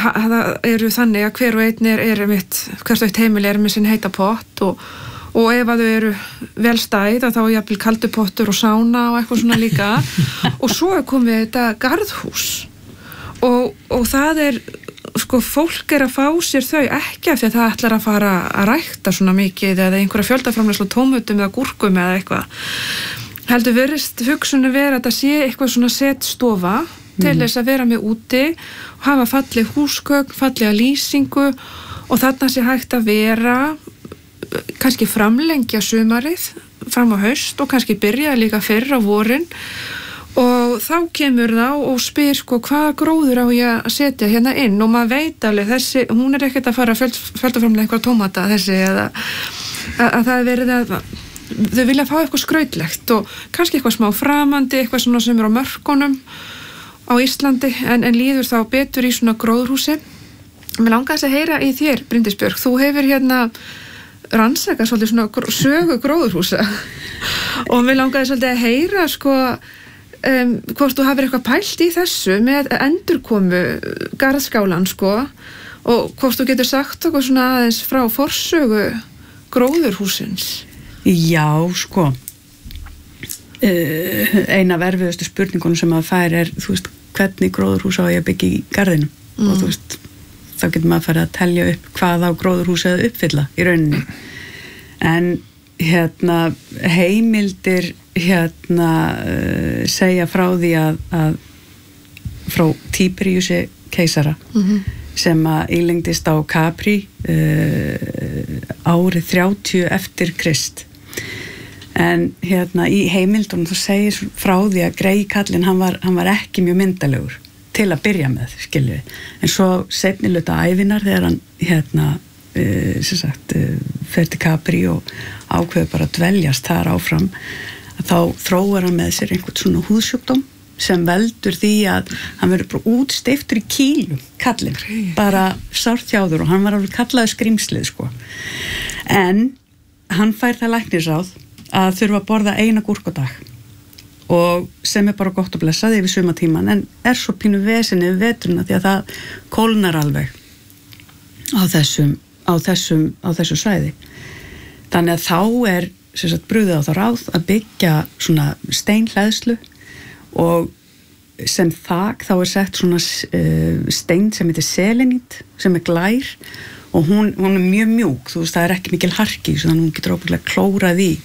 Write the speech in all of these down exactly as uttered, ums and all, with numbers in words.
það eru þannig að hver og einn er, er mitt, hvert og eitt heimili er með sinn heita pott og, og ef að þau eru vel stæð þá er jafnvel kaldupottur og sána og eitthvað svona líka og svo er komið þetta garðhús og, og það er, sko, fólk er að fá sér þau ekki af því að það ætlar að fara að rækta svona mikið eða einhverja fjöldaframleiðslu á tómötum eða gúrkum eða eitthvað. Heldur virðist hugsunni vera að það sé eitthvað svona setstofa til þess að vera með úti og hafa falleg húsgögn, fallega lýsingu og þarna sé hægt að vera kannski framlengja sumarið fram á haust og kannski byrja líka fyrr á vorin og þá kemur þá og spyr sko hvaða gróður á ég að setja hérna inn og maður veit alveg þessi, hún er ekkert að fara að fjöldaframlega einhverja tómata þessi eða að, að það er verið að þau vilja fá eitthvað skrautlegt og kannski eitthvað smá framandi, eitthvað svona sem er á mörkunum á Íslandi en, en líður þá betur í svona gróðurhúsi. Mér langaðist að heyra í þér, Bryndís Björk, þú hefur hérna rannsakað svolítið svona gr sögu gróðurhúsa og mér langaði svolítið að heyra sko um, hvort þú hafir eitthvað pælt í þessu með endurkomu garðskálan sko og hvort þú getur sagt okkur svona aðeins frá forsögu gróðurhúsins. Já, sko Uh, eina af erfiðustu spurningunum sem maður fær er, þú veist, hvernig gróðurhús á ég að byggja í garðinum mm. og þú veist, þá getur maður að fara að telja upp hvað á gróðurhús að uppfylla í rauninni en hérna heimildir hérna uh, segja frá því að, að frá Tíberíusi keisara mm-hmm. sem að ílengdist á Capri uh, árið þrjátíu eftir Krist en hérna í heimildunum þú segir frá því að Grey kallinn hann var, hann var ekki mjög myndalegur til að byrja með, skilju en svo seinni hluta ævinar þegar hann hérna uh, sem sagt uh, fer til Capri og ákveður bara að dveljast þar áfram að þá þróar hann með sér einhvern svona húðsjúkdóm sem veldur því að hann verður bara útsteiftur í kílum kallinn, bara sárþjáður og hann var alveg kallaður skrímslið sko en hann fær það læknisráð að þurfa að borða eina gúrk á dag og sem er bara gott að blessa yfir sumatíman en er svo pínu vesinni við veturna því að það kólnar alveg á þessum á þessum, á þessu svæði þannig að þá er sem sagt brugðið á það ráð að byggja svona steinhleðslu og sem þak þá er sett svona uh, stein sem heitir selenít sem er glær og hún, hún er mjög mjúk, þú veist það er ekki mikil harki þannig að hún getur óbyggilega klórað í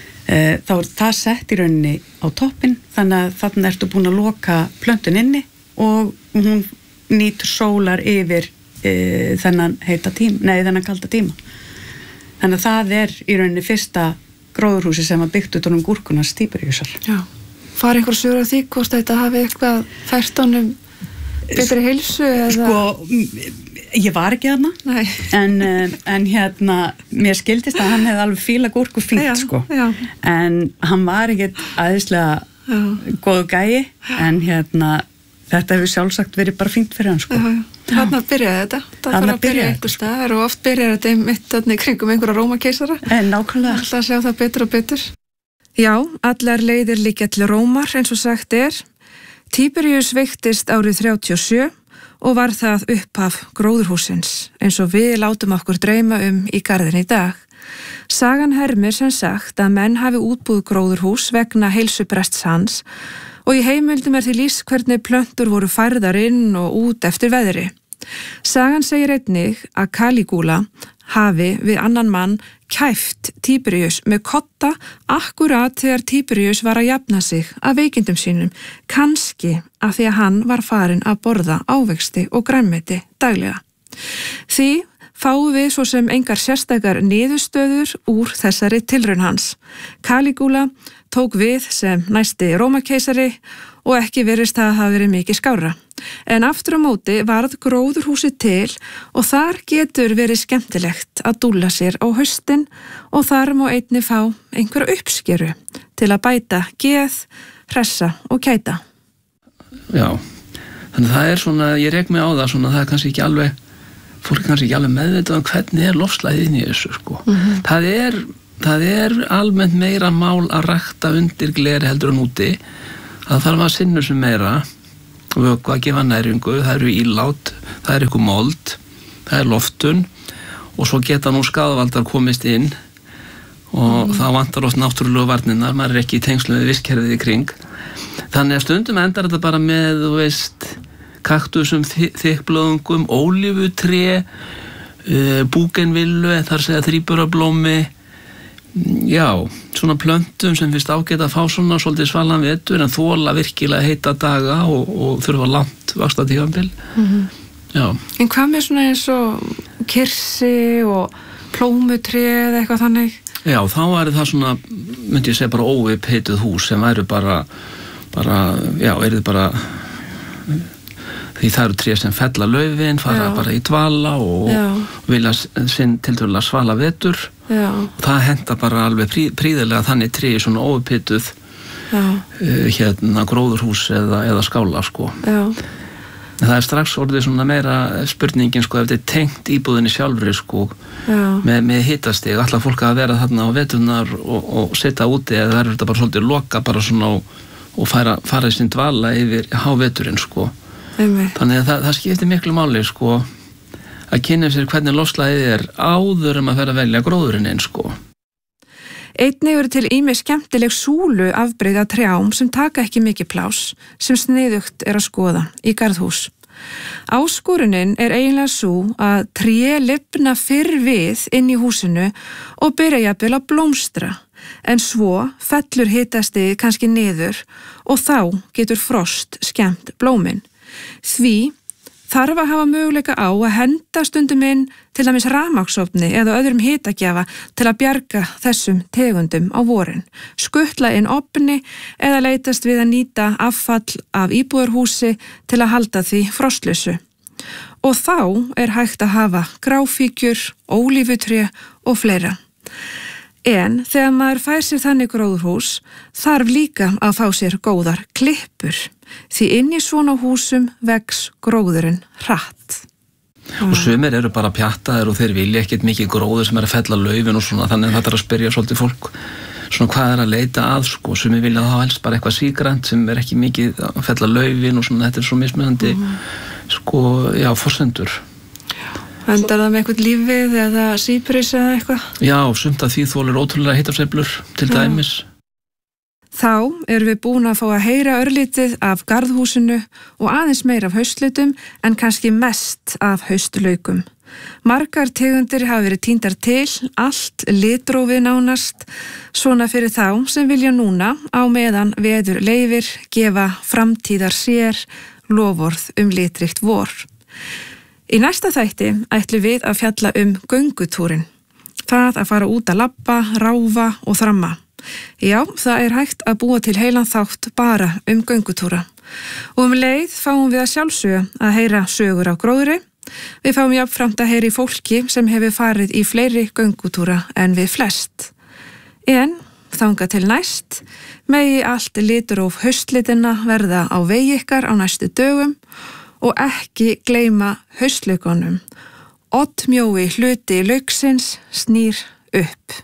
þá er það sett í rauninni á toppinn þannig að þannig ertu búin að loka plöntun inni og hún nýtur sólar yfir e, þennan heita tíma, nei þennan kalda tíma þannig að það er í rauninni fyrsta gróðurhúsi sem var byggt út um gúrkunars Tíberíusar. Já, fara einhver sögur af því hvort þetta hafi eitthvað fært honum betri heilsu eða sko ég var ekki þarna en, en hérna mér skildist að hann hefði alveg fíla gúrku fínt já, sko já. En hann var ekkert aðeinslega góðu gæi en hérna þetta hefur sjálfsagt verið bara fínt fyrir hann sko. Þarna byrjaði þetta það fara að byrja einhver staðar og oft byrjaði þetta mitt þarna í kringum einhverja Rómakeisara en nákvæmlega alltaf að sjá það betur og betur. Já, allar leiðir liggja til Rómar eins og sagt er. Tíberíus veiktist árið þrjátíu og sjö og var það upphaf gróðurhúsins eins og við látum okkur dreyma um í garðin í dag. Sagan hermir sem sagt að menn hafi útbúið gróðurhús vegna heilsubrests hans og í heimildum er því lýst hvernig plöntur voru færðar inn og út eftir veðri. Sagan segir einnig að Kalígúla hafi við annan mann kæft Tíberíus með kotta akkurat þegar Tíberíus var að jafna sig af veikindum sínum, kannski af því að hann var farinn að borða ávexti og grænmeti daglega. Því fáum við svo sem engar sérstakar niðurstöður úr þessari tilraun hans. Kalígúla tók við sem næsti Rómakeisari og ekki virðist það hafa verið mikið skárra. En aftur á móti varð gróðurhúsið til og þar getur verið skemmtilegt að dúlla sér á haustin og þar má einnig fá einhverja uppskeru til að bæta geð, hressa og kæta. Já, þannig það er svona, ég rek mig á það svona, það er kannski ekki alveg, fólk er kannski ekki alveg meðvitað um hvernig er loftslagið inn í þessu sko. Mm-hmm. Það er, það er almennt meira mál að rækta undir gleri heldur en úti, það þarf að sinna sem meira vökva að gefa næringu, það eru ílát, það er eitthvað mold, það er loftun og svo geta nú skaðvaldar komist inn og mm. það vantar oft náttúrulegu varnirnar, maður er ekki í tengslu við vistkerfið í kring. Þannig að stundum endar þetta bara með, þú veist, kaktusum, þykkblöðungum, ólífutré, uh, búgenvillu, þar segja þríburablómi, já, svona plöntum sem finnst ágætt að fá svona svolítið svalan vetur en þola virkilega heita daga og, og þurfa langt vaxtatímabil. Mm-hmm. Já. En hvað með svona eins og kirsi og plómutré eða eitthvað þannig? Já, þá er það svona, myndi ég segja bara óupphituð hús sem væru bara, bara, já, er þið bara, því það eru tré sem fella laufin, fara já. Bara í dvala og, og vilja sinn til dæla svala vetur. Já. Og það henda bara alveg prí, príðilega þannig tré í svona óupphituð uh, hérna gróðurhús eða, eða skála, sko. Já. Það er strax orðið svona meira spurningin, sko, ef þetta er tengt íbúðinni sjálfri, sko, með, með hitastig, allar fólk að vera þarna á veturnar og, og setja úti eða það er þetta bara svolítið loka bara svona og, og fara, fara í sín dvala yfir háveturinn, sko. Einmitt. Þannig að það, það skiptir miklu máli, sko, að kynna sér hvernig loftslagið er áður um að vera að velja gróðurinn einn, sko. Einnig eru til ýmis skemmtileg súlu afbrigða trjám sem taka ekki mikið pláss sem sniðugt er að skoða í garðhús. Áskorunin er eiginlega svo að tré lifna fyrr við inn í húsinu og byrja jafnvel að blómstra, en svo fellur hitastig kannski niður og þá getur frost skemmt blómin. Því þarf að hafa möguleika á að henda stundum inn til dæmis rafmagnsofni eða öðrum hitagjafa til að bjarga þessum tegundum á vorin, skuttla inn ofni eða leitast við að nýta affall af íbúðarhúsi til að halda því frostlausu. Og þá er hægt að hafa gráfíkjur, ólífutré og fleira. En þegar maður fær sér þannig gróðurhús þarf líka að fá sér góðar klippur, því inn í svona húsum vex gróðurinn hratt. Og sumir eru bara pjattaðir og þeir vilja ekkert mikið gróður sem er að fella laufin og svona, þannig að þetta er að spyrja svolítið fólk svona hvað er að leita að, sko. Sumir vilja þá helst bara eitthvað sígrænt sem er ekki mikið að fella laufin og svona, þetta er svo mismunandi mm. sko, já, forsendur. Endar það með eitthvað lífið eða sípris eða eitthvað? Já, sumt að því þolir ótrúlega hitafsveiflur til dæmis. Þá erum við búin að fá að heyra örlítið af garðhúsinu og aðeins meir af haustlitum en kannski mest af haustlaukum. Margar tegundir hafa verið tíndar til, allt litrófið nánast, svona fyrir þá sem vilja núna á meðan veður leyfir gefa framtíðar sér loforð um litríkt vor. Í næsta þætti ætlum við að fjalla um göngutúrin. Það að fara út að labba, ráfa og þramma. Já, það er hægt að búa til heilan þátt bara um göngutúra. Og um leið fáum við að sjálfsögja að heyra sögur á gróðri. Við fáum jafnframt að heyra í fólki sem hefur farið í fleiri göngutúra en við flest. En þangað til næst, megi allt litróf haustlitina verða á vegi ykkar á næstu dögum og ekki gleyma haustlaukunum. Oddmjói hluti lauksins snýr upp.